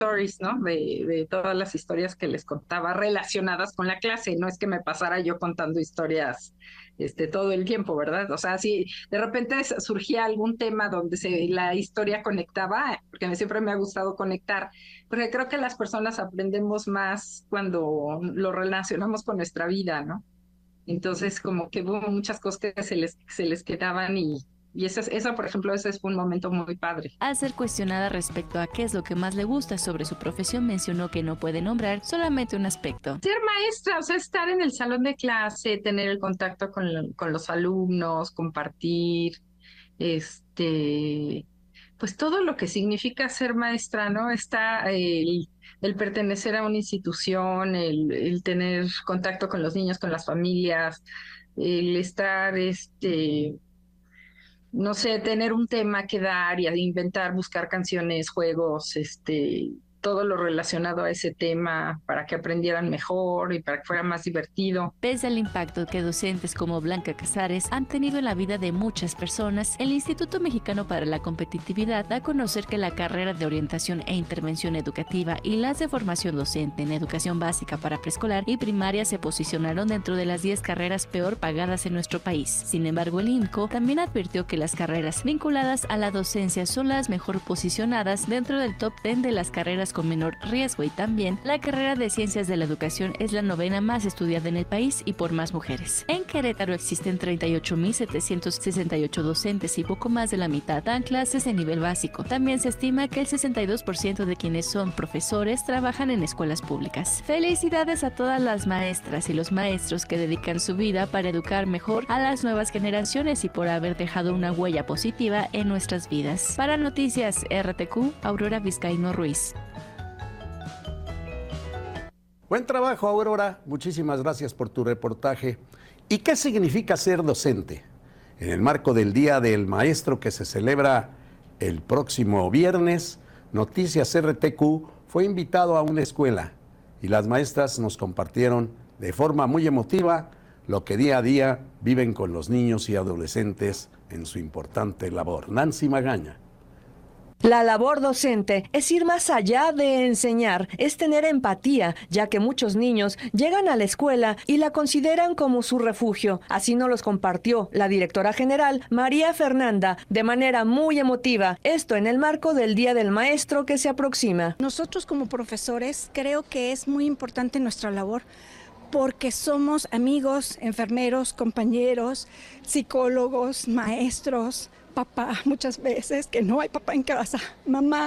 stories, ¿no? De todas las historias que les contaba relacionadas con la clase. No es que me pasara yo contando historias todo el tiempo, ¿verdad? O sea, si de repente surgía algún tema donde la historia conectaba, porque siempre me ha gustado conectar, porque creo que las personas aprendemos más cuando lo relacionamos con nuestra vida, ¿no? Entonces, como que hubo muchas cosas que se les quedaban y eso, por ejemplo, ese fue un momento muy padre. Al ser cuestionada respecto a qué es lo que más le gusta sobre su profesión, mencionó que no puede nombrar solamente un aspecto. Ser maestra, o sea, estar en el salón de clase, tener el contacto con los alumnos, compartir, pues todo lo que significa ser maestra, ¿no? Está el pertenecer a una institución, el tener contacto con los niños, con las familias, el estar, no sé, tener un tema que dar y inventar, buscar canciones, juegos, todo lo relacionado a ese tema para que aprendieran mejor y para que fuera más divertido. Pese al impacto que docentes como Blanca Casares han tenido en la vida de muchas personas, el Instituto Mexicano para la Competitividad da a conocer que la carrera de orientación e intervención educativa y las de formación docente en educación básica para preescolar y primaria se posicionaron dentro de las 10 carreras peor pagadas en nuestro país. Sin embargo, el INCO también advirtió que las carreras vinculadas a la docencia son las mejor posicionadas dentro del top 10 de las carreras con menor riesgo, y también la carrera de Ciencias de la Educación es la 9ª más estudiada en el país y por más mujeres. En Querétaro existen 38,768 docentes y poco más de la mitad dan clases de nivel básico. También se estima que el 62% de quienes son profesores trabajan en escuelas públicas. Felicidades a todas las maestras y los maestros que dedican su vida para educar mejor a las nuevas generaciones y por haber dejado una huella positiva en nuestras vidas. Para Noticias RTQ, Aurora Vizcaíno Ruiz. Buen trabajo, Aurora. Muchísimas gracias por tu reportaje. ¿Y qué significa ser docente? En el marco del Día del Maestro que se celebra el próximo viernes, Noticias RTQ fue invitado a una escuela y las maestras nos compartieron de forma muy emotiva lo que día a día viven con los niños y adolescentes en su importante labor. Nancy Magaña. La labor docente es ir más allá de enseñar, es tener empatía, ya que muchos niños llegan a la escuela y la consideran como su refugio. Así nos los compartió la directora general, María Fernanda, de manera muy emotiva, esto en el marco del Día del Maestro que se aproxima. Nosotros como profesores creo que es muy importante nuestra labor, porque somos amigos, enfermeros, compañeros, psicólogos, maestros, papá, muchas veces que no hay papá en casa, mamá,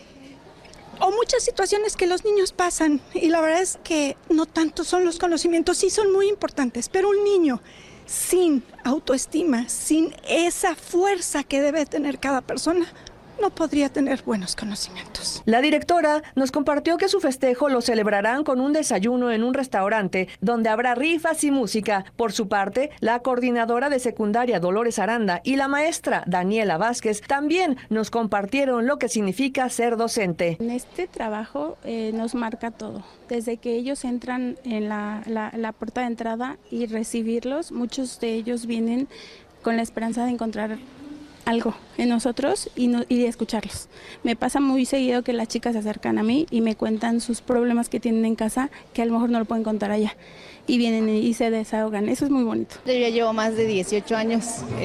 o muchas situaciones que los niños pasan, y la verdad es que no tanto son los conocimientos, sí son muy importantes, pero un niño sin autoestima, sin esa fuerza que debe tener cada persona, no podría tener buenos conocimientos. La directora nos compartió que su festejo lo celebrarán con un desayuno en un restaurante donde habrá rifas y música. Por su parte, la coordinadora de secundaria Dolores Aranda y la maestra Daniela Vázquez también nos compartieron lo que significa ser docente. En este trabajo nos marca todo. Desde que ellos entran en la puerta de entrada y recibirlos, muchos de ellos vienen con la esperanza de encontrar algo en nosotros y de escucharlos. Me pasa muy seguido que las chicas se acercan a mí y me cuentan sus problemas que tienen en casa, que a lo mejor no lo pueden contar allá, y vienen y se desahogan. Eso es muy bonito. Yo ya llevo más de 18 años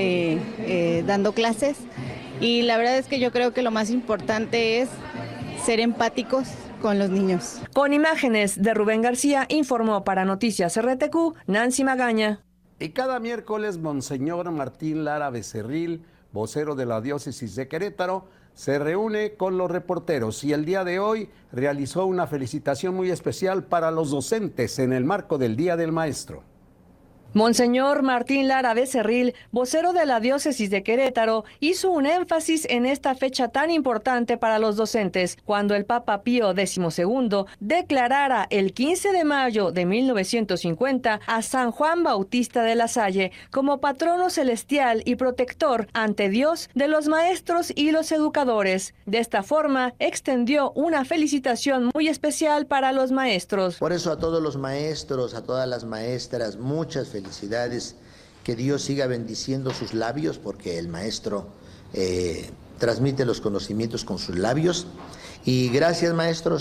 dando clases, y la verdad es que yo creo que lo más importante es ser empáticos con los niños. Con imágenes de Rubén García, informó para Noticias RTQ, Nancy Magaña. Y cada miércoles, Monseñor Martín Lara Becerril, vocero de la Diócesis de Querétaro, se reúne con los reporteros y el día de hoy realizó una felicitación muy especial para los docentes en el marco del Día del Maestro. Monseñor Martín Lara Becerril, vocero de la Diócesis de Querétaro, hizo un énfasis en esta fecha tan importante para los docentes, cuando el Papa Pío XII declarara el 15 de mayo de 1950 a San Juan Bautista de la Salle como patrono celestial y protector ante Dios de los maestros y los educadores. De esta forma, extendió una felicitación muy especial para los maestros. Por eso a todos los maestros, a todas las maestras, muchas felicidades, que Dios siga bendiciendo sus labios, porque el maestro transmite los conocimientos con sus labios, Y gracias, maestros.